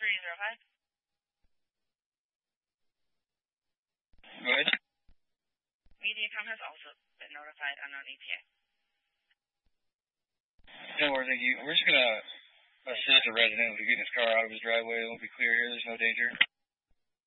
305. Go ahead. MediaCom has also been notified unknown ETA. No worries, thank you. We're just going to assist a resident with getting his car out of his driveway. It won't be clear here. There's no danger.